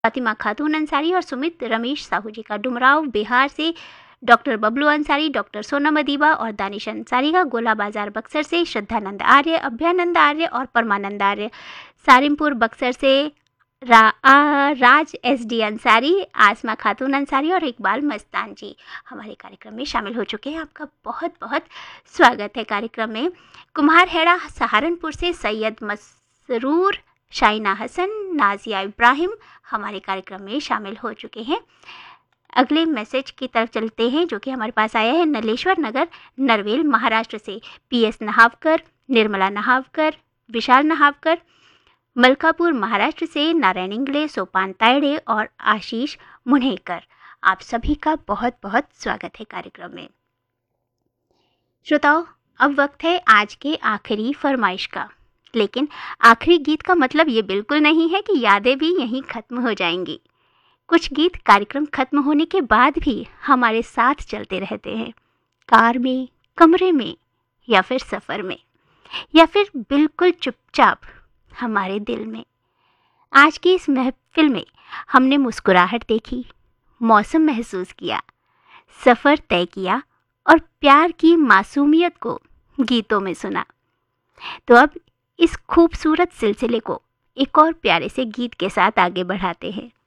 फातिमा खातून अंसारी और सुमित रमेश साहू जी का। डुमराव बिहार से डॉक्टर बबलू अंसारी, डॉक्टर सोनम अदीबा और दानिश अंसारी का। गोला बाजार बक्सर से श्रद्धानंद आर्य, अभ्यानंद आर्य और परमानंद आर्य। सारिमपुर बक्सर से राज SD अंसारी, आसमा खातून अंसारी और इकबाल मस्तान जी हमारे कार्यक्रम में शामिल हो चुके हैं। आपका बहुत बहुत स्वागत है कार्यक्रम में। कुम्हारहेड़ा सहारनपुर से सैयद मसरूर, शाइना हसन, नाजिया इब्राहिम हमारे कार्यक्रम में शामिल हो चुके हैं। अगले मैसेज की तरफ चलते हैं जो कि हमारे पास आया है नलेश्वर नगर, नरवेल, महाराष्ट्र से। PS नहावकर, निर्मला नहावकर, विशाल नहावकर। मलकापुर महाराष्ट्र से नारायण इंगले, सोपान तायड़े और आशीष मुन्हेकर। आप सभी का बहुत बहुत स्वागत है कार्यक्रम में। श्रोताओ, अब वक्त है आज के आखिरी फरमाइश का। लेकिन आखिरी गीत का मतलब ये बिल्कुल नहीं है कि यादें भी यहीं खत्म हो जाएंगी। कुछ गीत कार्यक्रम खत्म होने के बाद भी हमारे साथ चलते रहते हैं, कार में, कमरे में या फिर सफ़र में, या फिर बिल्कुल चुपचाप हमारे दिल में। आज की इस महफिल में हमने मुस्कुराहट देखी, मौसम महसूस किया, सफ़र तय किया और प्यार की मासूमियत को गीतों में सुना। तो अब इस खूबसूरत सिलसिले को एक और प्यारे से गीत के साथ आगे बढ़ाते हैं।